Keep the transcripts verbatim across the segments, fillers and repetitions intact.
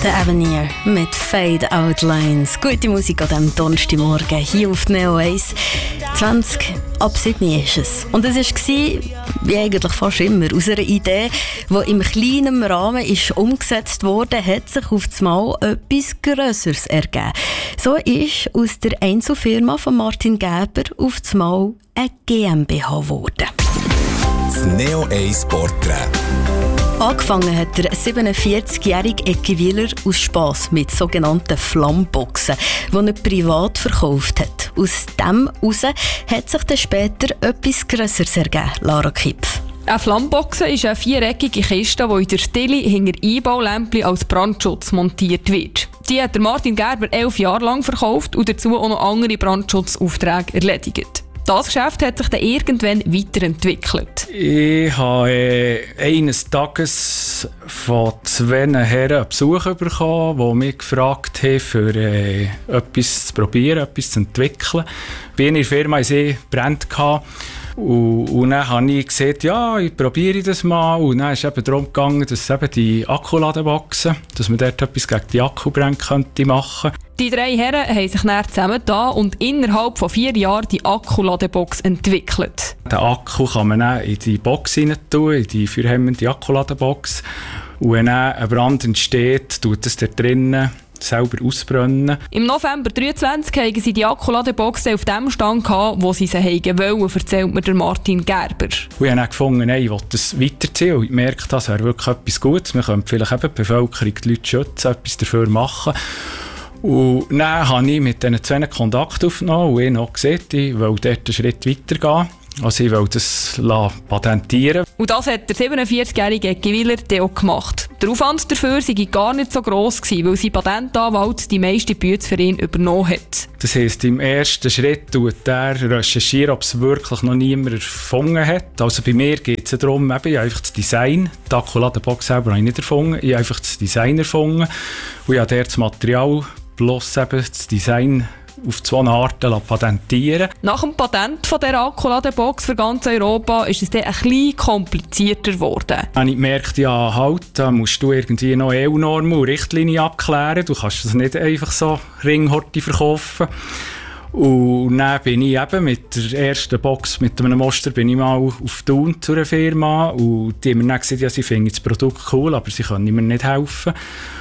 The Avenir mit Fade Out Lines. Gute Musik an diesem Donnerstagmorgen hier auf Neo eins. zwanzig ab sieben ist es. Und es war, wie eigentlich fast immer, aus einer Idee, die im kleinen Rahmen ist umgesetzt wurde, hat sich auf einmal etwas Grösseres ergeben. So ist aus der Einzelfirma von Martin Gerber auf einmal eine GmbH geworden. Das Neo eins Porträt. Angefangen hat der siebenundvierzigjährige Ecki Wieler aus Spass mit sogenannten Flammboxen, die er privat verkauft hat. Aus dem heraus hat sich dann später etwas Grösseres ergeben, Lara Kipf. Eine Flammbox ist eine viereckige Kiste, die in der Stille hinter Einbaulämpchen als Brandschutz montiert wird. Die hat der Martin Gerber elf Jahre lang verkauft und dazu auch noch andere Brandschutzaufträge erledigt. Das Geschäft hat sich dann irgendwann weiterentwickelt. Ich habe äh, eines Tages von zwei Herren einen Besuch bekommen, die mich gefragt haben, für äh, etwas zu probieren, etwas zu entwickeln. Bei einer Firma hatte ich Brände. Und, und dann habe ich gesagt, ja, ich probiere das mal. Und dann ist es eben darum gegangen, dass eben die Akkuladenboxen, dass man dort etwas gegen die Akkubrände könnte machen. Die drei Herren haben sich dann zusammengetan und innerhalb von vier Jahren die Akkuladebox entwickelt. Den Akku kann man dann in die Box rein tun, in die feuerhemmende Akkuladenbox. Und wenn dann ein Brand entsteht, tut es dort drinnen selber ausbrennen. Im November zweitausenddreiundzwanzig hatten sie die Akkuladebox auf dem Stand gehabt, wo sie sie wollten, erzählt mir der Martin Gerber. Und ich habe dann gefunden, hey, ich will das weiterziehen und ich merke, das wäre wirklich etwas Gutes. Wir können vielleicht eben die Bevölkerung, die Leute schützen, etwas dafür machen. Und dann habe ich mit diesen zwei Kontakt aufgenommen und ich habe gesagt, ich will dort einen Schritt weitergehen. Also ich will das patentieren. Und das hat der siebenundvierzigjährige Ecki Wieler auch gemacht. Der Aufwand dafür sei gar nicht so gross gewesen, weil sein Patentanwalt die meiste Bütze für ihn übernommen hat. Das heisst, im ersten Schritt tut er recherchieren, ob es wirklich noch niemand erfunden hat. Also bei mir geht es darum, eben, ich habe einfach das Design, die Akkuladenbox selber habe ich nicht erfunden, ich habe einfach das Design erfunden und ich habe dort das Material plus eben das Design auf zwei Arten patentieren. Nach dem Patent von dieser Akkuladebox für ganz Europa ist es dann ein bisschen komplizierter geworden. Dann habe ich gemerkt, ja, halt, da musst du irgendwie noch E U-Normen und Richtlinien abklären. Du kannst das nicht einfach so Ringhorti verkaufen. Und dann bin ich eben mit der ersten Box, mit einem Muster, bin ich mal auf Thun zu einer Firma. Und die haben mir dann gesagt, ja, sie finden das Produkt cool, aber sie können mir nicht helfen.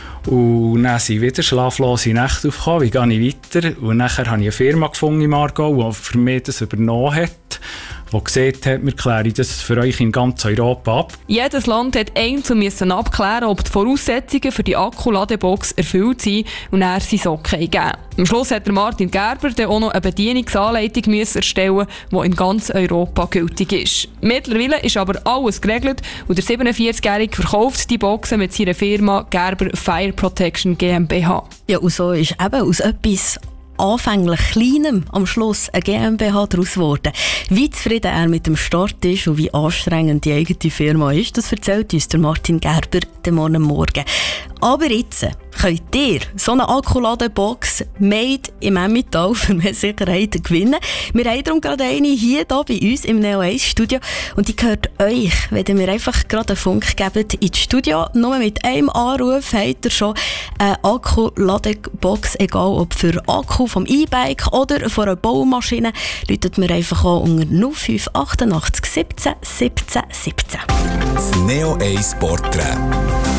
Und dann sind wieder schlaflose Nächte aufgekommen, wie gehe ich weiter? Und nachher habe ich eine Firma gefunden in Aargau, die für mich das übernommen hat, die gesagt hat, wir klären das für euch in ganz Europa ab. Jedes Land hat einzeln abklären, ob die Voraussetzungen für die Akkuladebox erfüllt sind und er sie so geben. Am Schluss hat der Martin Gerber dann auch noch eine Bedienungsanleitung erstellen, die in ganz Europa gültig ist. Mittlerweile ist aber alles geregelt und der siebenundvierzigjährige verkauft die Boxen mit seiner Firma Gerber Fire Protection GmbH. Ja, und so ist eben aus etwas anfänglich Kleinem am Schluss eine GmbH daraus geworden. Wie zufrieden er mit dem Start ist und wie anstrengend die eigene Firma ist, das erzählt uns der Martin Gerber den Morgen Morgen. Aber jetzt könnt ihr so eine Akkuladebox made im Emmental für mehr Sicherheit gewinnen. Wir haben darum gerade eine hier, hier bei uns im Neo eins Studio und die gehört euch, wenn ihr mir einfach gerade einen Funk gebt ins Studio. Nur mit einem Anruf habt ihr schon eine Akkuladebox, egal ob für Akku vom E-Bike oder von einer Baumaschine. Läutet mir einfach an unter null fünf achtundachtzig siebzehn siebzehn siebzehn. Das Neo eins Porträt.